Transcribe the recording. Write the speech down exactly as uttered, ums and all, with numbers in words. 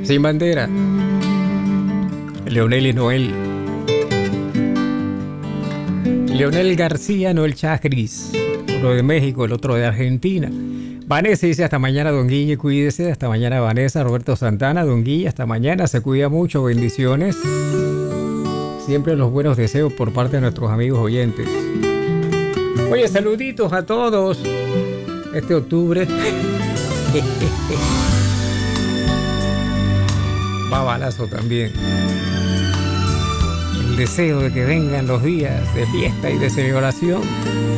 Sin bandera. Leonel y Noel. Leonel García, Noel Chagris. Uno de México, el otro de Argentina. Vanessa dice hasta mañana, don Guille, cuídese. Hasta mañana, Vanessa. Roberto Santana, don Guille, hasta mañana. Se cuida mucho, bendiciones. Siempre los buenos deseos por parte de nuestros amigos oyentes. Oye, saluditos a todos. Este octubre va balazo también. El deseo de que vengan los días de fiesta y de celebración.